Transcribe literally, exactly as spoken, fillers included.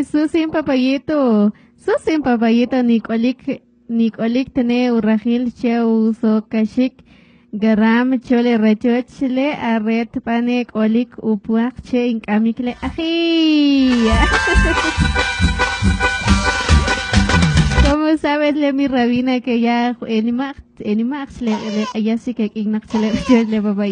Susin papayito. Susin papayito Nicolik Nicolik tene urahil cheu so kashik garam chole rechochle arret panek olik upuak che inkamikle ají. ¿Cómo sabes le mi rabina que ya enimax enimax le ya sí que ignax le le papayito?